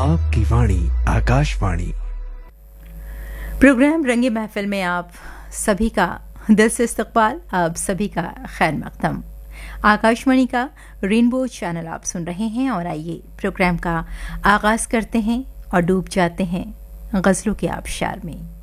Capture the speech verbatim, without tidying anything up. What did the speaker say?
आपकी वाणी आकाशवाणी। प्रोग्राम रंगे महफिल में आप सभी का दिल से इस्तकबाल, आप सभी का खैर मकदम। आकाशवाणी का रेनबो चैनल आप सुन रहे हैं और आइए प्रोग्राम का आगाज़ करते हैं और डूब जाते हैं गज़लों के आबशार में।